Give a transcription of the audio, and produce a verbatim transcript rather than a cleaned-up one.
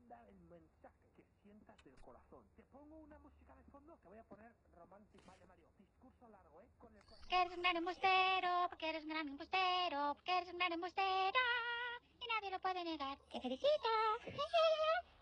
mandar el mensaje que sientas del corazón. Te pongo una música de fondo, te voy a poner romántico. Vale, Mario, discurso largo, ¿eh? Con el corazón. Que eres un gran embustero, porque eres un gran embustero, porque eres un gran embustero y nadie lo puede negar. ¡Te felicito!